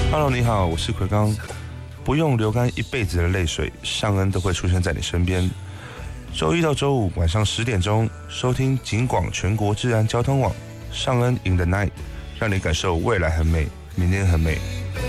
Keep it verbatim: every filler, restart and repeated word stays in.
Hello， 你好，我是奎刚。不用流干一辈子的泪水，尚恩都会出现在你身边。周一到周五晚上十点钟，收听警广全国治安交通网，尚恩 in the night， 让你感受未来很美，明天很美。